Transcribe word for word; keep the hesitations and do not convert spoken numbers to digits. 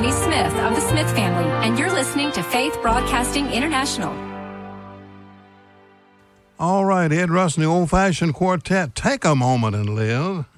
Melanie Smith of the Smith family, and you're listening to Faith Broadcasting International. All right, Ed Russ and the Old Fashioned Quartet, Take a Moment and Live.